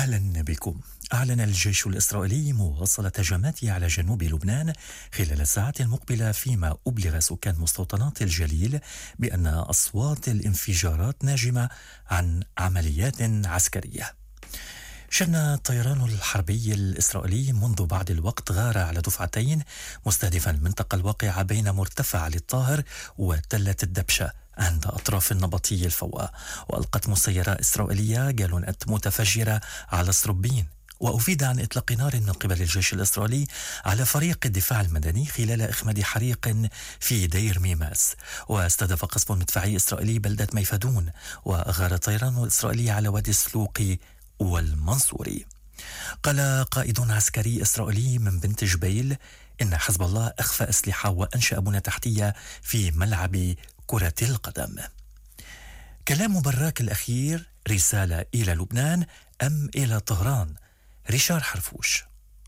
أهلا بكم. أعلن الجيش الإسرائيلي مواصلة هجماته على جنوب لبنان خلال الساعات المقبلة، فيما أبلغ سكان مستوطنات الجليل بأن أصوات الانفجارات ناجمة عن عمليات عسكرية. شن الطيران الحربي الإسرائيلي منذ بعض الوقت غارة على دفعتين، مستهدفا المنطقة الواقعة بين مرتفع علي الطاهر وتلة الدبشة عند أطراف النبطي الفوة، وألقت مسيرة إسرائيلية جالونات متفجرة على سربين. وأفيد عن إطلاق نار من قبل الجيش الإسرائيلي على فريق الدفاع المدني خلال إخماد حريق في دير ميماس. واستهدف قصف مدفعي إسرائيلي بلدة ميفدون، وأغار الطيران الإسرائيلي على وادي السلوقي والمنصوري. قال قائد عسكري إسرائيلي من بنت جبيل إن حزب الله أخفى أسلحة وأنشأ بنى تحتية في ملعب كرة القدم. كلام براك الأخير رسالة إلى لبنان أم إلى طهران؟ ريشار حرفوش.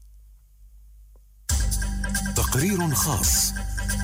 تقرير خاص.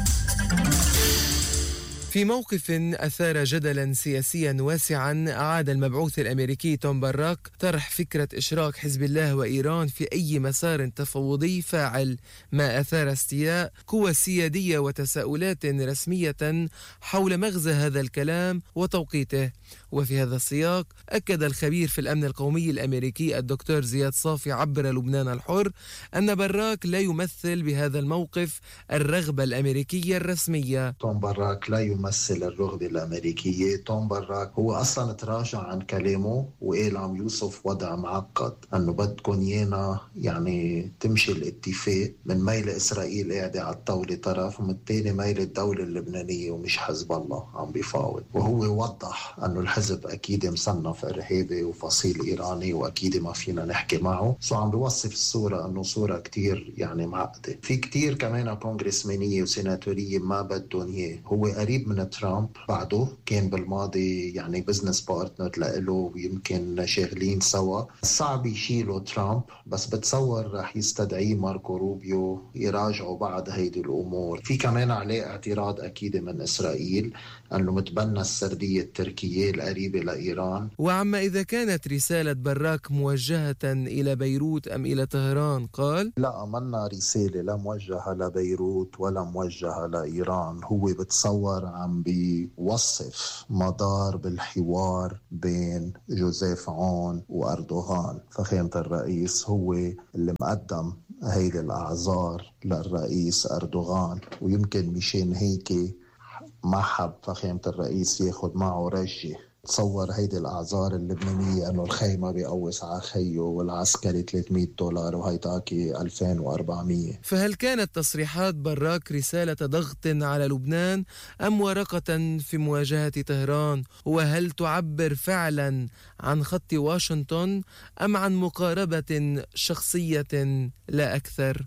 في موقف أثار جدلا سياسيا واسعا، أعاد المبعوث الأمريكي توم باراك طرح فكرة إشراك حزب الله وإيران في أي مسار تفاوضي فاعل، ما أثار استياء قوى سيادية وتساؤلات رسمية حول مغزى هذا الكلام وتوقيته. وفي هذا السياق أكد الخبير في الأمن القومي الأمريكي الدكتور زياد صافي عبر لبنان الحر أن باراك لا يمثل بهذا الموقف الرغبة الأمريكية الرسمية. توم باراك لا يمثل الرغبة الأمريكية. توم باراك هو أصلا تراجع عن كلامه وقال عم يوصف وضع معقد، أنه بدكن يانا يعني تمشي الاتفاق من ميل إسرائيل قاعدة على الطاولة طرف، ومن التاني ميل الدولة اللبنانية ومش حزب الله عم بيفاوض. وهو وضح أنه الحزب أكيد مصنف إرهابي وفصيل إيراني وأكيد ما فينا نحكي معه. عم بيوصف الصورة أنه صورة كتير يعني معقدة. في كتير كمان كونغرسمانية وسيناتورية ما بدهم إياه. هو قريب من ترامب، بعده كان بالماضي يعني بزنس بارتنر لإله ويمكن شاغلين سوا. صعب يشيلوا ترامب، بس بتصور رح يستدعي ماركو روبيو يراجعوا بعض هيدي الأمور. في كمان عليه اعتراض أكيد من إسرائيل أنه متبنى السردية التركية القريبة لإيران. وعما إذا كانت رسالة باراك موجهة إلى بيروت أم إلى طهران، قال: لا، منا رسالة لا موجهة لبيروت ولا موجهة لإيران. هو بتصور عم بيوصف مدار بالحوار بين جوزيف عون وأردوغان. فخامة الرئيس هو اللي مقدم هيدي الأعذار للرئيس أردوغان، ويمكن مشان هيك ما حب فخامة الرئيس ياخد معه رجة. تصور هيدي الأعذار اللبنانية أنه الخيمة بيقوس على خيه والعسكري $300 وهيتاكي 2400. فهل كانت تصريحات باراك رسالة ضغط على لبنان أم ورقة في مواجهة طهران؟ وهل تعبر فعلا عن خط واشنطن أم عن مقاربة شخصية لا أكثر؟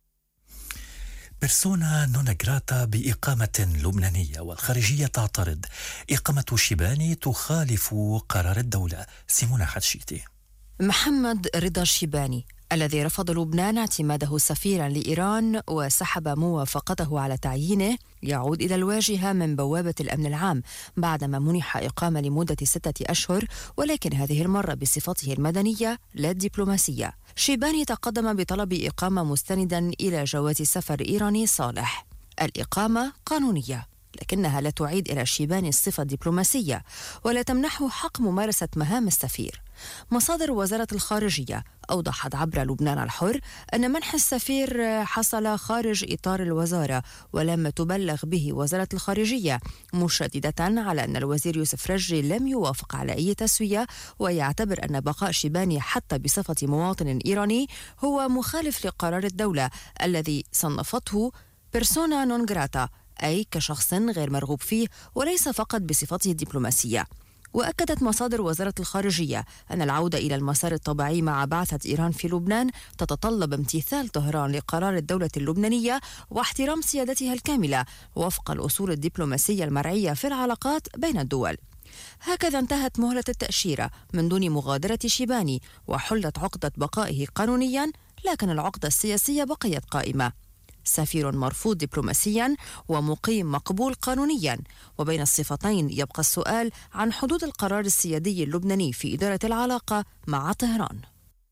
بيرسونا نون جراتا بإقامة لبنانية، والخارجية تعترض. إقامة شيباني تخالف قرار الدولة. سيمونة حتشيتي. محمد رضا الشيباني الذي رفض لبنان اعتماده سفيرا لإيران وسحب موافقته على تعيينه يعود إلى الواجهة من بوابة الأمن العام بعدما منح إقامة لمدة 6 أشهر، ولكن هذه المرة بصفته المدنية لا الدبلوماسية. شيباني تقدم بطلب إقامة مستندا إلى جواز سفر إيراني صالح. الإقامة قانونية، لكنها لا تعيد إلى شيباني الصفة الدبلوماسية ولا تمنحه حق ممارسة مهام السفير. مصادر وزارة الخارجية أوضحت عبر لبنان الحر أن منح السفير حصل خارج إطار الوزارة ولم تبلغ به وزارة الخارجية، مشددة على أن الوزير يوسف رجي لم يوافق على أي تسوية، ويعتبر أن بقاء شيباني حتى بصفة مواطن إيراني هو مخالف لقرار الدولة الذي صنفته بيرسونا نون جراتا، أي كشخص غير مرغوب فيه وليس فقط بصفته الدبلوماسية. وأكدت مصادر وزارة الخارجية أن العودة إلى المسار الطبيعي مع بعثة إيران في لبنان تتطلب امتثال طهران لقرار الدولة اللبنانية واحترام سيادتها الكاملة وفق الأصول الدبلوماسية المرعية في العلاقات بين الدول. هكذا انتهت مهلة التأشيرة من دون مغادرة شيباني، وحلت عقدة بقائه قانونيا، لكن العقدة السياسية بقيت قائمة. سفير مرفوض دبلوماسيا ومقيم مقبول قانونيا، وبين الصفتين يبقى السؤال عن حدود القرار السيادي اللبناني في إدارة العلاقة مع طهران.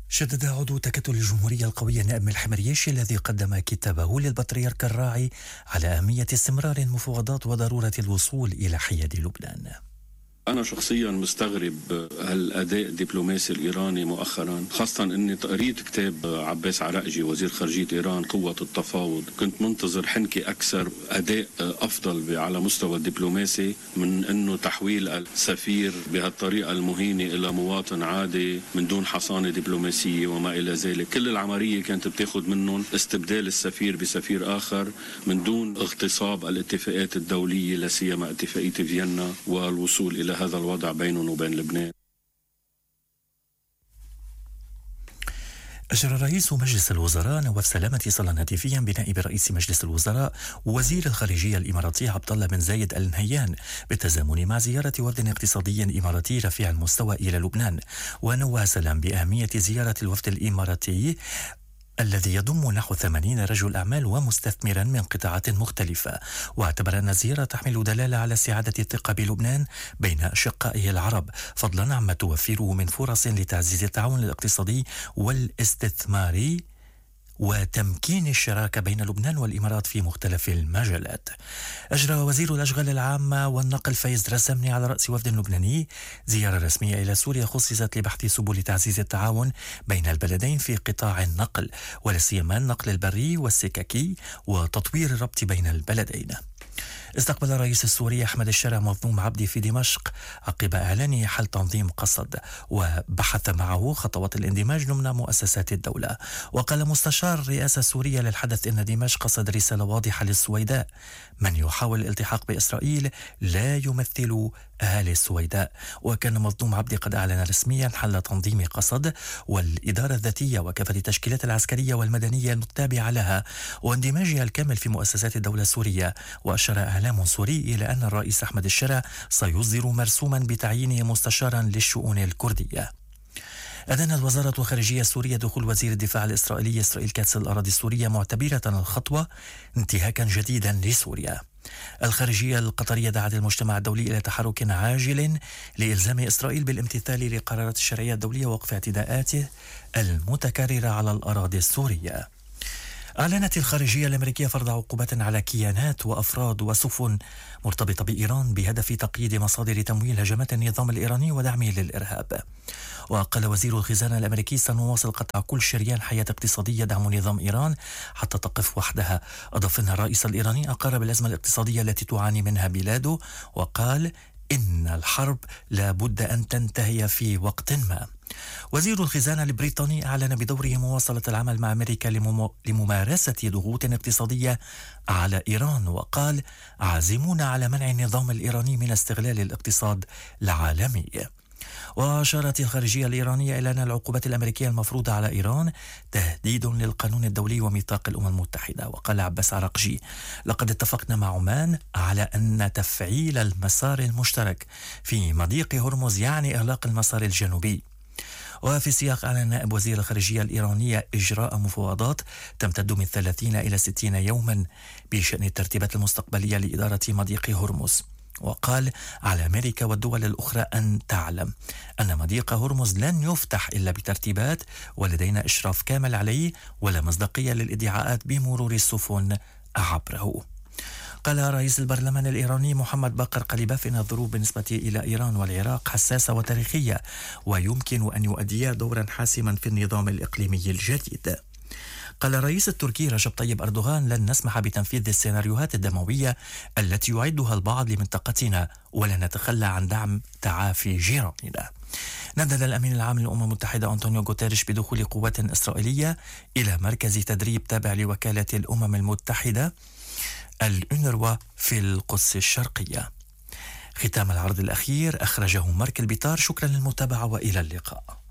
شدد عضو تكتل الجمهورية القوية نائب ملحم الحمريشي الذي قدم كتابه للبطريرك الراعي على أهمية استمرار المفاوضات وضرورة الوصول إلى حياد لبنان. أنا شخصيا مستغرب هالأداء الدبلوماسي الإيراني مؤخرا، خاصة أني قريت كتاب عباس عراقجي وزير خارجية إيران قوة التفاوض. كنت منتظر حنكي أكثر، أداء أفضل على مستوى الدبلوماسي من أنه تحويل السفير بهالطريقة المهينة إلى مواطن عادي من دون حصانة دبلوماسية وما إلى ذلك. كل العملية كانت بتاخد منهم استبدال السفير بسفير آخر من دون اغتصاب الاتفاقات الدولية، لا سيما اتفاقية فيينا، والوصول إلى هذا الوضع بينهم وبين لبنان. أجرى رئيس مجلس الوزراء نواف سلامة اتصالا هاتفيا بنائب رئيس مجلس الوزراء ووزير الخارجية الإماراتي عبد الله بن زايد آل نهيان بالتزامن مع زيارة وفد اقتصادي إماراتي رفيع المستوى إلى لبنان. ونوه سلام بأهمية زيارة الوفد الإماراتي الذي يضم نحو 80 رجل أعمال ومستثمرا من قطاعات مختلفة، واعتبر أن الزيارة تحمل دلالة على استعادة الثقة بلبنان بين أشقائه العرب، فضلا عما توفره من فرص لتعزيز التعاون الاقتصادي والاستثماري وتمكين الشراكة بين لبنان والإمارات في مختلف المجالات. أجرى وزير الأشغال العامة والنقل فايز رسامني على رأس وفد لبناني زيارة رسمية إلى سوريا خصصت لبحث سبل تعزيز التعاون بين البلدين في قطاع النقل، ولا سيما النقل البري والسككي وتطوير الربط بين البلدين. استقبل الرئيس السوري أحمد الشرع مظلوم عبدي في دمشق عقب إعلانه حل تنظيم قصد، وبحث معه خطوات الاندماج ضمن مؤسسات الدولة. وقال مستشار الرئاسة السورية للحدث إن دمشق قصد رسالة واضحة للسويداء: من يحاول الالتحاق بإسرائيل لا يمثل أهالي السويداء. وكان مظلوم عبدي قد أعلن رسميا حل تنظيم قصد والإدارة الذاتية وكافة التشكيلات العسكرية والمدنية التابعة لها واندماجها الكامل في مؤسسات الدولة السورية. وأشار إعلام سوري إلى أن الرئيس أحمد الشرع سيصدر مرسوما بتعيينه مستشارا للشؤون الكردية. أدانت وزارة الخارجية السورية دخول وزير الدفاع الإسرائيلي إسرائيل كاتس الأراضي السورية، معتبرة الخطوة انتهاكا جديدا لسوريا. الخارجية القطرية دعت المجتمع الدولي إلى تحرك عاجل لإلزام إسرائيل بالامتثال لقرارات الشرعية الدولية ووقف اعتداءاته المتكررة على الأراضي السورية. أعلنت الخارجية الأمريكية فرض عقوبات على كيانات وأفراد وسفن مرتبطة بإيران بهدف تقييد مصادر تمويل هجمات النظام الإيراني ودعمه للإرهاب. وقال وزير الخزانة الأمريكي: سنواصل قطع كل شريان حياة اقتصادية يدعم نظام إيران حتى تقف وحدها. أضاف أن الرئيس الإيراني أقر بالأزمة الاقتصادية التي تعاني منها بلاده، وقال إن الحرب لا بد أن تنتهي في وقت ما. وزير الخزانة البريطاني أعلن بدوره مواصلة العمل مع أمريكا لممارسة ضغوط اقتصادية على إيران، وقال: عازمون على منع النظام الإيراني من استغلال الاقتصاد العالمي. وأشارت الخارجية الإيرانية إلى أن العقوبات الأمريكية المفروضة على إيران تهديد للقانون الدولي وميثاق الأمم المتحدة. وقال عباس عراقجي: لقد اتفقنا مع عمان على أن تفعيل المسار المشترك في مضيق هرمز يعني إغلاق المسار الجنوبي. وفي السياق أعلن نائب وزير الخارجية الإيرانية إجراء مفاوضات تمتد من 30 إلى 60 يوما بشأن الترتيبات المستقبلية لإدارة مضيق هرمز. وقال: على أمريكا والدول الأخرى أن تعلم أن مضيق هرمز لن يفتح إلا بترتيبات، ولدينا إشراف كامل عليه ولا مصداقية للإدعاءات بمرور السفن عبره. قال رئيس البرلمان الإيراني محمد باقر قليباف إن الظروف بالنسبة إلى إيران والعراق حساسة وتاريخية ويمكن أن يؤديا دورا حاسما في النظام الإقليمي الجديد. قال الرئيس التركي رجب طيب أردوغان: لن نسمح بتنفيذ السيناريوهات الدموية التي يعدها البعض لمنطقتنا، ولن نتخلى عن دعم تعافي جيراننا. ندد الأمين العام للأمم المتحدة أنطونيو غوتيريش بدخول قوات إسرائيلية إلى مركز تدريب تابع لوكالة الأمم المتحدة الأونروا في القدس الشرقية. ختام العرض الأخير أخرجه مارك البيطار. شكرا للمتابعة وإلى اللقاء.